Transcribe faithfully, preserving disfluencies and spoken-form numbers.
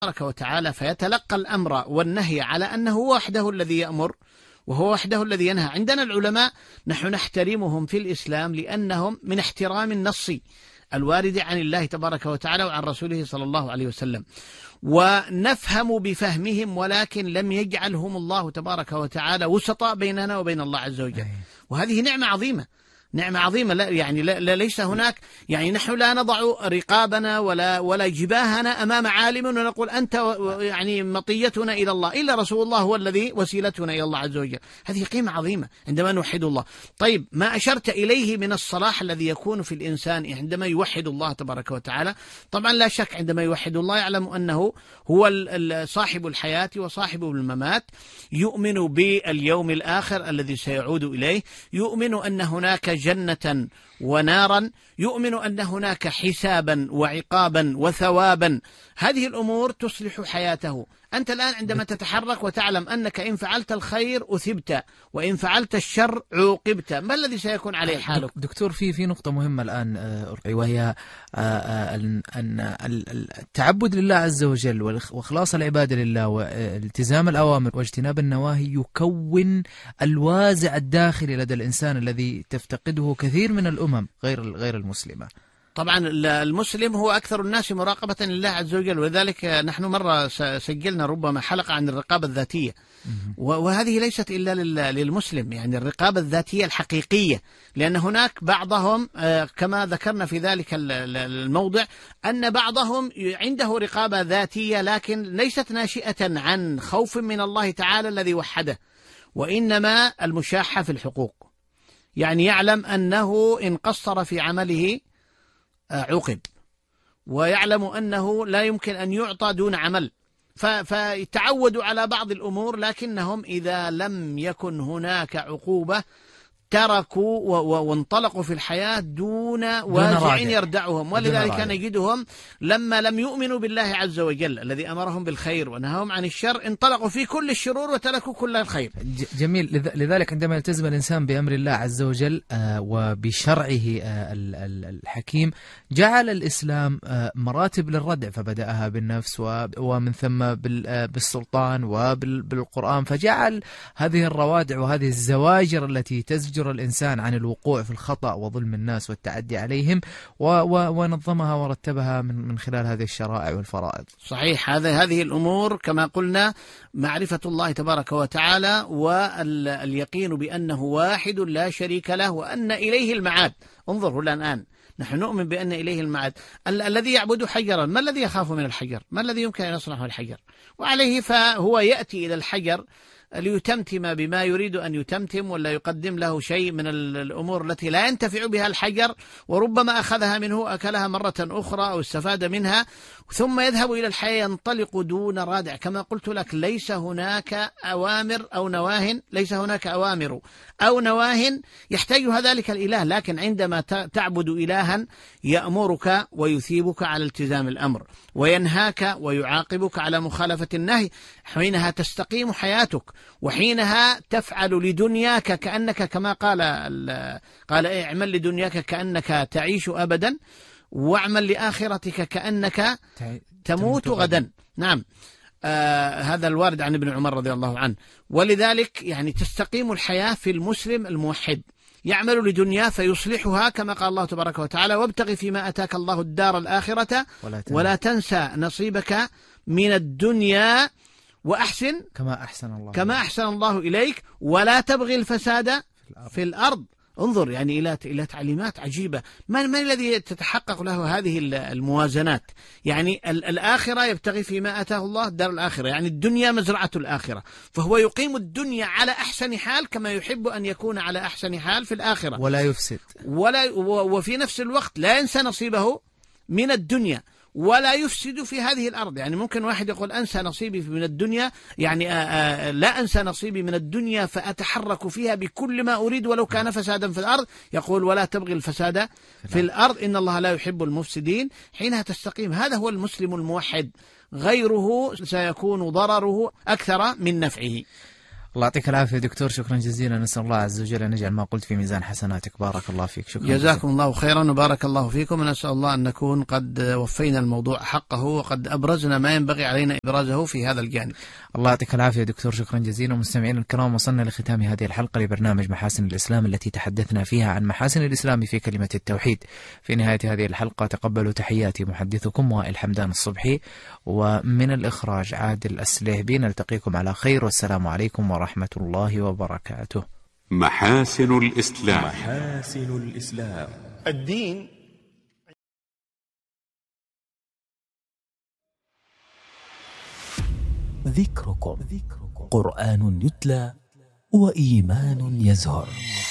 تبارك وتعالى فيتلقى الأمر والنهي على أنه وحده الذي يأمر وهو وحده الذي ينهى. عندنا العلماء نحن نحترمهم في الإسلام لأنهم من احترام النص الوارد عن الله تبارك وتعالى وعن رسوله صلى الله عليه وسلم، ونفهم بفهمهم، ولكن لم يجعلهم الله تبارك وتعالى وسطاء بيننا وبين الله عز وجل، وهذه نعمة عظيمة، نعمة عظيمة. لا يعني لا ليس هناك يعني نحن لا نضع رقابنا ولا ولا جباهنا أمام عالم ونقول أنت يعني مطيتنا إلى الله، إلا رسول الله هو الذي وسيلتنا إلى الله عز وجل. هذه قيمة عظيمة عندما نوحد الله. طيب ما أشرت إليه من الصلاح الذي يكون في الإنسان عندما يوحد الله تبارك وتعالى، طبعا لا شك عندما يوحد الله يعلم أنه هو صاحب الحياة وصاحب الممات، يؤمن باليوم الآخر الذي سيعود إليه، يؤمن أن هناك جنة ونارا، يؤمن أن هناك حسابا وعقابا وثوابا. هذه الأمور تصلح حياته. أنت الآن عندما تتحرك وتعلم أنك إن فعلت الخير أثبت وإن فعلت الشر عوقبت، ما الذي سيكون عليه حالك؟ دكتور في في نقطة مهمة الآن، وهي أن التعبد لله عز وجل وإخلاص العبادة لله والتزام الأوامر واجتناب النواهي يكون الوازع الداخلي لدى الإنسان الذي تفتقده كثير من الأمم غير غير المسلمة. طبعا المسلم هو أكثر الناس مراقبة لله عز وجل، ولذلك نحن مرة سجلنا ربما حلقة عن الرقابة الذاتية، وهذه ليست إلا للمسلم، يعني الرقابة الذاتية الحقيقية، لأن هناك بعضهم كما ذكرنا في ذلك الموضع أن بعضهم عنده رقابة ذاتية لكن ليست ناشئة عن خوف من الله تعالى الذي وحده، وإنما المشاحة في الحقوق، يعني يعلم أنه إن قصر في عمله عوقب، ويعلم أنه لا يمكن أن يعطى دون عمل، فيتعودوا على بعض الأمور، لكنهم إذا لم يكن هناك عقوبة تركوا وانطلقوا في الحياة دون واجع يردعهم. ولذلك نجدهم لما لم يؤمنوا بالله عز وجل الذي أمرهم بالخير ونهاهم عن الشر انطلقوا في كل الشرور وتركوا كل الخير. جميل. لذلك عندما يلتزم الإنسان بأمر الله عز وجل وبشرعه الحكيم جعل الإسلام مراتب للردع، فبدأها بالنفس ومن ثم بالسلطان وبالقرآن، فجعل هذه الروادع وهذه الزواجر التي تزجر الإنسان عن الوقوع في الخطأ وظلم الناس والتعدي عليهم ونظمها ورتبها من من خلال هذه الشرائع والفرائض. صحيح. هذا هذه الأمور كما قلنا معرفة الله تبارك وتعالى واليقين بأنه واحد لا شريك له وأن إليه المعاد. انظروا الآن نحن نؤمن بأن إليه المعاد. ال الذي يعبد حجرا ما الذي يخاف من الحجر؟ ما الذي يمكن أن يصنعه الحجر؟ وعليه فهو يأتي إلى الحجر ليتمتم بما يريد أن يتمتم، ولا يقدم له شيء من الأمور التي لا ينتفع بها الحجر، وربما أخذها منه أكلها مرة أخرى أو استفاد منها، ثم يذهب إلى الحياة ينطلق دون رادع. كما قلت لك ليس هناك أوامر أو نواه، ليس هناك أوامر أو نواه يحتاجها ذلك الإله، لكن عندما تعبد إلها يأمرك ويثيبك على التزام الأمر وينهاك ويعاقبك على مخالفة النهي، حينها تستقيم حياتك، وحينها تفعل لدنياك كأنك كما قال قال إيه اعمل لدنياك كأنك تعيش أبدا واعمل لآخرتك كأنك تموت غدا. نعم. آه هذا الوارد عن ابن عمر رضي الله عنه. ولذلك يعني تستقيم الحياة في المسلم الموحد، يعمل لدنيا فيصلحها كما قال الله تبارك وتعالى وابتغ فيما أتاك الله الدار الآخرة ولا تنسى نصيبك من الدنيا وأحسن كما أحسن الله كما أحسن الله إليك ولا تبغي الفساد في الأرض, في الأرض. انظر يعني إلى إلى تعليمات عجيبة. من من الذي تتحقق له هذه الموازنات؟ يعني الآخرة يبتغي فيما آتاه الله الدار الآخرة، يعني الدنيا مزرعة الآخرة، فهو يقيم الدنيا على أحسن حال كما يحب أن يكون على أحسن حال في الآخرة، ولا يفسد ولا وفي نفس الوقت لا ينسى نصيبه من الدنيا ولا يفسد في هذه الأرض. يعني ممكن واحد يقول أنسى نصيبي من الدنيا، يعني آآ آآ لا أنسى نصيبي من الدنيا فأتحرك فيها بكل ما أريد ولو كان فسادا في الأرض. يقول ولا تبغي الفساد في الأرض إن الله لا يحب المفسدين. حينها تستقيم. هذا هو المسلم الموحد، غيره سيكون ضرره أكثر من نفعه. الله يعطيك العافية دكتور، شكرا جزيلا. نسأل الله عز وجل أن يجعل ما قلت في ميزان حسناتك. بارك الله فيك. شكرا جزاكم جزيلا. الله خيرا وبارك الله فيكم، ونسأل الله أن نكون قد وفينا الموضوع حقه وقد أبرزنا ما ينبغي علينا إبرازه في هذا الجانب. الله يعطيك العافية دكتور، شكرا جزيلا. ومستمعين الكرام، وصلنا لختام هذه الحلقة لبرنامج محاسن الإسلام التي تحدثنا فيها عن محاسن الإسلام في كلمة التوحيد. في نهاية هذه الحلقة تقبلوا تحياتي محدثكم وائل حمدان الصبحي، ومن الإخراج عادل السليهبي. نلتقيكم على خير، والسلام عليكم ورحمة الله وبركاته. محاسن الإسلام. محاسن الإسلام. الدين ذكركم قرآن يتلى وإيمان يزهر.